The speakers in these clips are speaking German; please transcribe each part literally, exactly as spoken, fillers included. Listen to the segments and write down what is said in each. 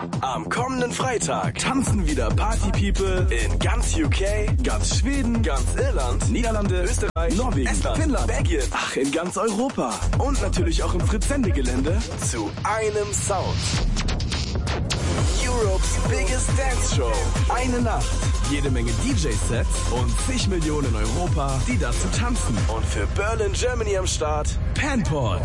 Am kommenden Freitag tanzen wieder Party People in ganz U K, ganz Schweden, ganz Irland, Niederlande, Österreich, Norwegen, Estland, Finnland, Belgien, ach, in ganz Europa. Und natürlich auch im Fritz-Sende-Gelände zu einem Sound. Europe's Biggest Dance Show. Eine Nacht, jede Menge D J-Sets und zig Millionen in Europa, die dazu tanzen. Und für Berlin, Germany am Start, Panport.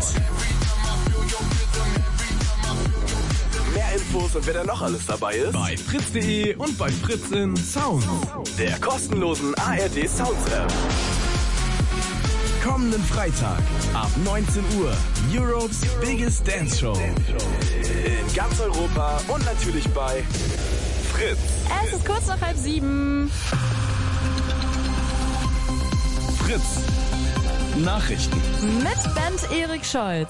Mehr Infos und wer da noch alles dabei ist, bei fritz punkt de und bei Fritz in Sound, der kostenlosen A R D Sounds App. Kommenden Freitag ab neunzehn Uhr Europe's Biggest Dance Show. In ganz Europa und natürlich bei Fritz. Es ist kurz nach halb sieben. Fritz. Nachrichten. Mit Band Erik Scholz.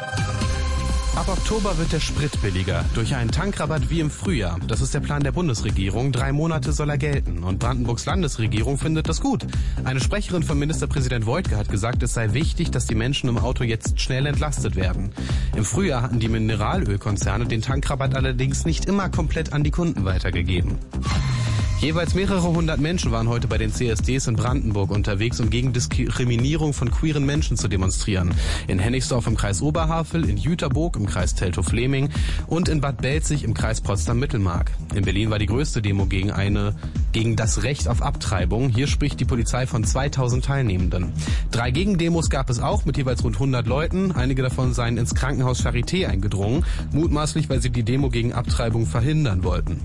Ab Oktober wird der Sprit billiger. Durch einen Tankrabatt wie im Frühjahr. Das ist der Plan der Bundesregierung. Drei Monate soll er gelten. Und Brandenburgs Landesregierung findet das gut. Eine Sprecherin von Ministerpräsident Woidke hat gesagt, es sei wichtig, dass die Menschen im Auto jetzt schnell entlastet werden. Im Frühjahr hatten die Mineralölkonzerne den Tankrabatt allerdings nicht immer komplett an die Kunden weitergegeben. Jeweils mehrere hundert Menschen waren heute bei den C S Ds in Brandenburg unterwegs, um gegen Diskriminierung von queeren Menschen zu demonstrieren. In Hennigsdorf im Kreis Oberhavel, in Jüterburg im Kreis Teltow-Fleming und in Bad Belzig im Kreis Potsdam-Mittelmark. In Berlin war die größte Demo gegen eine gegen das Recht auf Abtreibung. Hier spricht die Polizei von zweitausend Teilnehmenden. Drei Gegendemos gab es auch mit jeweils rund hundert Leuten. Einige davon seien ins Krankenhaus Charité eingedrungen, mutmaßlich, weil sie die Demo gegen Abtreibung verhindern wollten.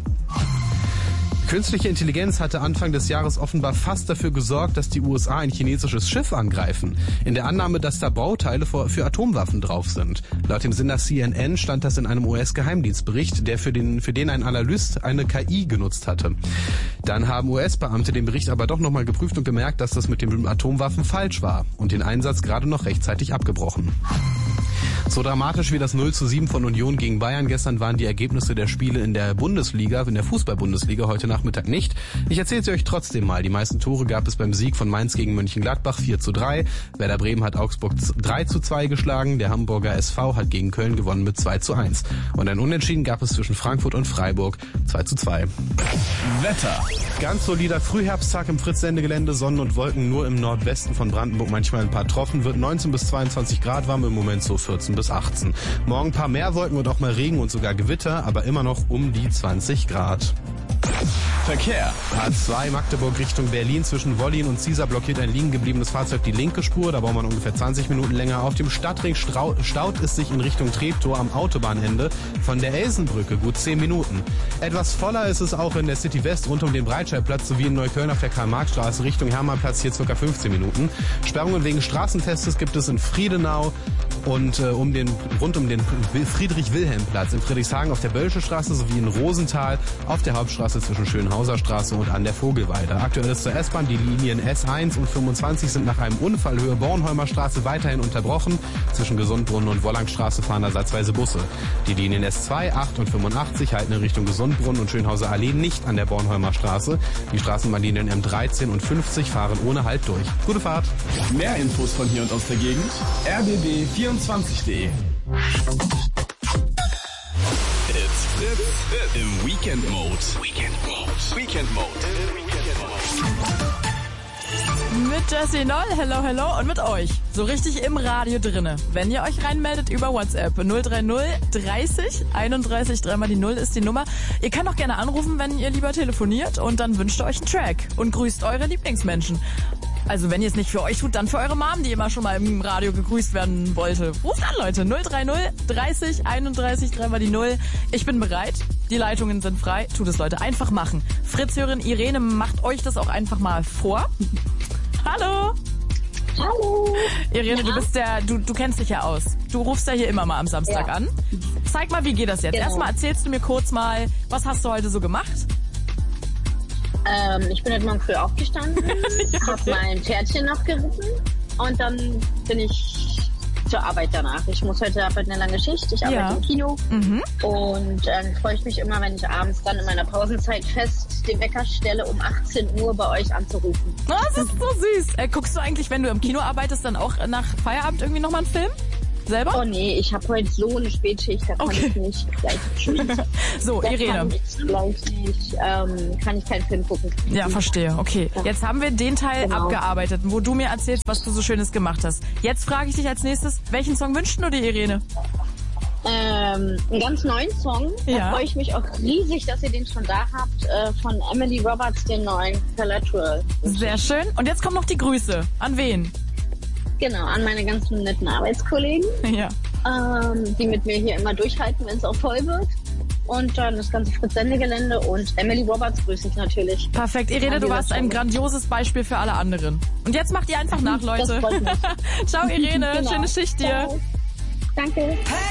Künstliche Intelligenz hatte Anfang des Jahres offenbar fast dafür gesorgt, dass die U S A ein chinesisches Schiff angreifen. In der Annahme, dass da Bauteile für Atomwaffen drauf sind. Laut dem Sender C N N stand das in einem U S-Geheimdienstbericht, der für den, für den ein Analyst eine K I genutzt hatte. Dann haben U S-Beamte den Bericht aber doch nochmal geprüft und gemerkt, dass das mit den Atomwaffen falsch war und den Einsatz gerade noch rechtzeitig abgebrochen. So dramatisch wie das null zu sieben von Union gegen Bayern gestern waren die Ergebnisse der Spiele in der Bundesliga, in der Fußball-Bundesliga heute Nachmittag nicht. Ich erzähle sie euch trotzdem mal. Die meisten Tore gab es beim Sieg von Mainz gegen Mönchengladbach vier zu drei. Werder Bremen hat Augsburg drei zu zwei geschlagen. Der Hamburger S V hat gegen Köln gewonnen mit zwei zu eins. Und ein Unentschieden gab es zwischen Frankfurt und Freiburg zwei zu zwei. Wetter. Ganz solider Frühherbsttag im Fritz-Sende-Gelände. Sonnen und Wolken nur im Nordwesten von Brandenburg, manchmal ein paar Tropfen. Wird neunzehn bis zweiundzwanzig Grad warm, im Moment so vierzehn bis achtzehn. Morgen ein paar mehr Wolken und auch mal Regen und sogar Gewitter, aber immer noch um die zwanzig Grad. Verkehr. A zwei Magdeburg Richtung Berlin. Zwischen Wollin und Ziesar blockiert ein liegen gebliebenes Fahrzeug die linke Spur. Da braucht man ungefähr zwanzig Minuten länger. Auf dem Stadtring staut es sich in Richtung Treptow am Autobahnende von der Elsenbrücke gut zehn Minuten. Etwas voller ist es auch in der City West rund um den Breitscheidplatz sowie in Neukölln auf der Karl-Marx-Straße Richtung Hermannplatz, hier ca. fünfzehn Minuten. Sperrungen wegen Straßentestes gibt es in Friedenau und äh, um den rund um den Friedrich-Wilhelm-Platz in Friedrichshagen auf der Bölsche Straße sowie in Rosenthal auf der Hauptstraße zwischen Schönhauser Straße und an der Vogelweide. Aktuell ist zur S-Bahn, die Linien S eins und fünfundzwanzig sind nach einem Unfall Höhe Bornholmer Straße weiterhin unterbrochen. Zwischen Gesundbrunnen und Wollangstraße fahren ersatzweise Busse. Die Linien S zwei, acht und fünfundachtzig halten in Richtung Gesundbrunnen und Schönhauser Allee nicht an der Bornholmer Straße. Die Straßenbahnlinien M dreizehn und fünfzig fahren ohne Halt durch. Gute Fahrt! Mehr Infos von hier und aus der Gegend r b b vierundzwanzig punkt de. It's Fritz im Weekend Mode. Weekend Mode. Weekend Mode. Mit Jessie Noll, hello, hello und mit euch. So richtig im Radio drinne. Wenn ihr euch reinmeldet über WhatsApp null drei null dreißig einunddreißig, dreimal die Null ist die Nummer. Ihr könnt auch gerne anrufen, wenn ihr lieber telefoniert und dann wünscht ihr euch einen Track und grüßt eure Lieblingsmenschen. Also wenn ihr es nicht für euch tut, dann für eure Mom, die immer schon mal im Radio gegrüßt werden wollte. Ruft an, Leute. null drei null dreißig einunddreißig, dreimal die Null. Ich bin bereit. Die Leitungen sind frei. Tut es, Leute. Einfach machen. Fritzhörerin Irene macht euch das auch einfach mal vor. Hallo. Hallo. Irene, ja. du bist der, du, du kennst dich ja aus. Du rufst ja hier immer mal am Samstag ja. an. Zeig mal, wie geht das jetzt? Genau. Erstmal erzählst du mir kurz mal, was hast du heute so gemacht? Ähm, ich bin heute Morgen früh aufgestanden, ja, okay. Hab mein Pferdchen noch geritten und dann bin ich zur Arbeit danach. Ich muss heute arbeiten eine lange Schicht, ich arbeite ja. im Kino mhm. und dann ähm, freue ich mich immer, wenn ich abends dann in meiner Pausenzeit fest den Wecker stelle, um achtzehn Uhr bei euch anzurufen. Oh, das ist so süß. Äh, guckst du eigentlich, wenn du im Kino arbeitest, dann auch nach Feierabend irgendwie nochmal einen Film? selber? Oh nee, ich habe heute so eine Spätschicht, da kann okay. ich nicht gleich So, da Irene. Kann ich gleich nicht, ähm, kann ich keinen Film gucken. Ja, verstehe. Okay, ja. Jetzt haben wir den Teil genau. abgearbeitet, wo du mir erzählst, was du so Schönes gemacht hast. Jetzt frage ich dich als nächstes, welchen Song wünschst du dir, Irene? Ähm, einen ganz neuen Song. Da ja. freue ich mich auch riesig, dass ihr den schon da habt. Äh, von Emily Roberts, den neuen Collateral. Sehr schön. Und jetzt kommen noch die Grüße. An wen? Genau, an meine ganzen netten Arbeitskollegen, ja. ähm, die mit mir hier immer durchhalten, wenn es auch voll wird. Und dann das ganze Fritz-Sende-Gelände und Emily Roberts grüße ich natürlich. Perfekt. Irene, du warst ein grandioses Beispiel für alle anderen. Und jetzt macht ihr einfach nach, Leute. Das freut mich. Ciao, Irene. Genau. Schöne Schicht dir. Ciao. Danke. Hey!